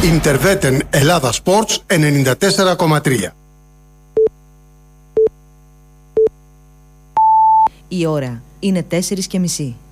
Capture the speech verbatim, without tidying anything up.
Interveten Ελλάδα Sports ενενήντα τέσσερα κόμμα τρία. Η ώρα είναι τέσσερις και μισή.